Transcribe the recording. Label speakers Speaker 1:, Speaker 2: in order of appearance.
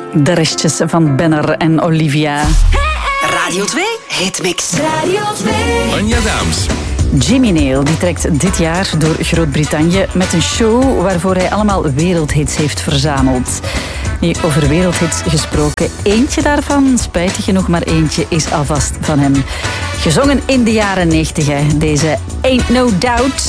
Speaker 1: De restjes van Benner en Olivia.
Speaker 2: Radio 2 Hitmix. Radio 2.
Speaker 3: Anja Daams.
Speaker 1: Jimmy Neal die trekt dit jaar door Groot-Brittannië met een show waarvoor hij allemaal wereldhits heeft verzameld. Nu, over wereldhits gesproken, eentje daarvan, spijtig genoeg maar eentje, is alvast van hem. Gezongen in de jaren 90, hè. Deze Ain't No Doubt.